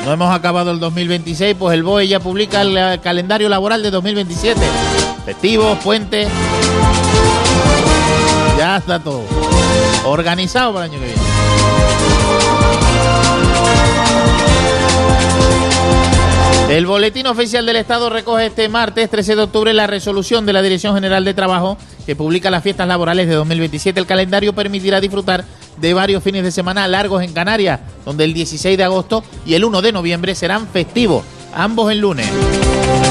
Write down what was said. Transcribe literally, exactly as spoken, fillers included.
No hemos acabado el dos mil veintiséis, pues el B O E ya publica el calendario laboral de dos mil veintisiete. Festivos, puentes. Ya está todo organizado para el año que viene. El Boletín Oficial del Estado recoge este martes trece de octubre la resolución de la Dirección General de Trabajo que publica las fiestas laborales de dos mil veintisiete. El calendario permitirá disfrutar de varios fines de semana largos en Canarias, donde el dieciséis de agosto y el uno de noviembre serán festivos, ambos en lunes.